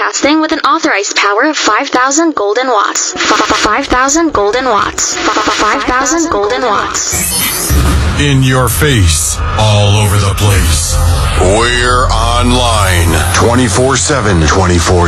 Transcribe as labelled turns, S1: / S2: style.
S1: broadcasting with an authorized power of 5,000 golden watts. 5,000 golden watts. 5,000 golden watts.
S2: In your face, all over the place. We're online 24/7, 24